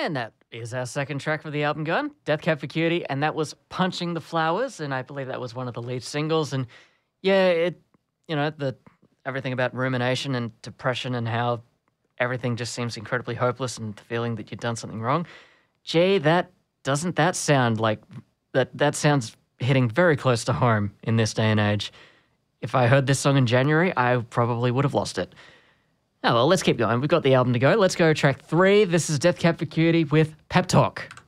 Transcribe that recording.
And that is our second track for the album gone, Death Cab for Cutie, and that was Punching the Flowers, and I believe that was one of the lead singles. And yeah, everything about rumination and depression and how everything just seems incredibly hopeless and the feeling that you've done something wrong. Gee, doesn't that sound like that sounds hitting very close to home in this day and age. If I heard this song in January, I probably would have lost it. Oh, well, let's keep going. We've got the album to go. Let's go track 3. This is Death Cab for Cutie with Pep Talk.